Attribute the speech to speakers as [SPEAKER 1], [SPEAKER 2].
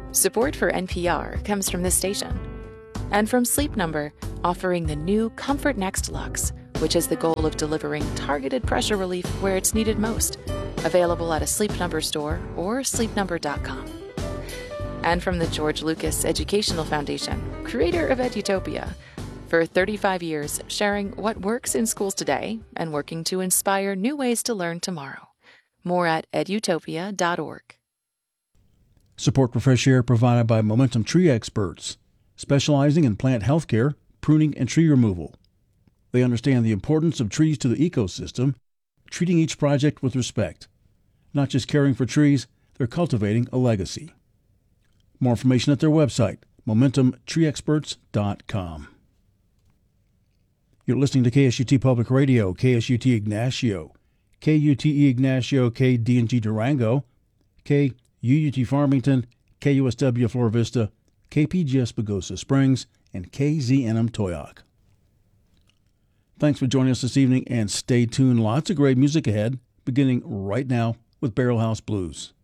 [SPEAKER 1] Support for NPR comes from this station. And from Sleep Number, offering the new Comfort Next Luxe, which has the goal of delivering targeted pressure relief where it's needed most. Available at a Sleep Number store or sleepnumber.com. And from the George Lucas Educational Foundation, creator of Edutopia. For 35 years, sharing what works in schools today and working to inspire new ways to learn tomorrow. More at edutopia.org.
[SPEAKER 2] Support for Fresh Air provided by Momentum Tree Experts, specializing in plant health care, pruning, and tree removal. They understand the importance of trees to the ecosystem, treating each project with respect. Not just caring for trees, they're cultivating a legacy. More information at their website, MomentumTreeExperts.com. You're listening to KSUT Public Radio, KSUT Ignacio, KUTE Ignacio, KDNG Durango, KUUT Farmington, KUSW Flora Vista, KPGS Pagosa Springs, and KZNM Toyoak. Thanks for joining us this evening, and stay tuned. Lots of great music ahead, beginning right now with Barrel House Blues.